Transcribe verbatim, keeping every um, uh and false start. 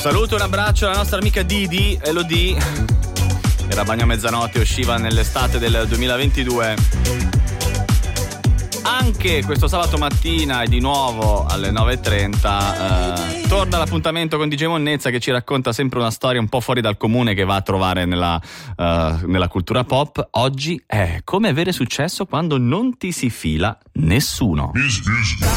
saluto e un abbraccio alla nostra amica Didi, Elodie. Era Bagno a mezzanotte, usciva nell'estate del duemilaventidue. Anche questo sabato mattina e di nuovo alle nove e trenta eh, torna l'appuntamento con D J Monnezza, che ci racconta sempre una storia un po' fuori dal comune che va a trovare nella, uh, nella cultura pop. Oggi è come avere successo quando non ti si fila nessuno. Is, is.